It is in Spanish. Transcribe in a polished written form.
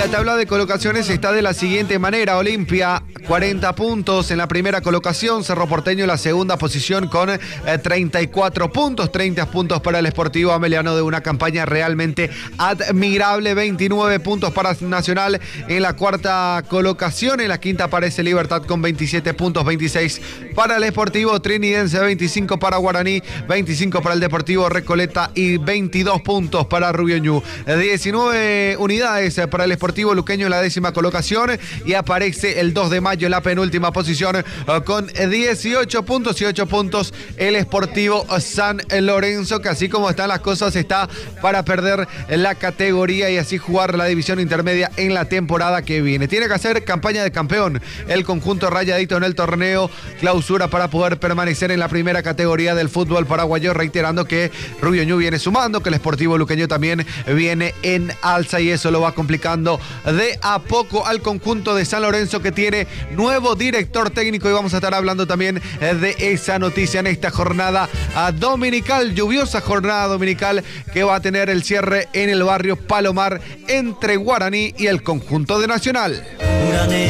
La tabla de colocaciones está de la siguiente manera: Olimpia 40 puntos en la primera colocación, Cerro Porteño en la segunda posición con 34 puntos, 30 puntos para el Sportivo Ameliano de una campaña realmente admirable, 29 puntos para Nacional en la cuarta colocación, en la quinta aparece Libertad con 27 puntos, 26 para el Sportivo Trinidense, 25 para Guaraní, 25 para el Deportivo Recoleta y 22 puntos para Rubio Ñu. 19 unidades para el Sportivo Luqueño en la décima colocación y aparece el 2 de mayo en la penúltima posición con 18 puntos y 8 puntos el Sportivo San Lorenzo, que así como están las cosas está para perder la categoría y así jugar la división intermedia en la temporada que viene. Tiene que hacer campaña de campeón el conjunto rayadito en el torneo clausura para poder permanecer en la primera categoría del fútbol paraguayo, reiterando que Rubio Ñu viene sumando, que el Sportivo Luqueño también viene en alza y eso lo va complicando de a poco al conjunto de San Lorenzo, que tiene nuevo director técnico, y vamos a estar hablando también de esa noticia en esta jornada dominical, lluviosa jornada dominical que va a tener el cierre en el barrio Palomar entre Guaraní y el conjunto de Nacional.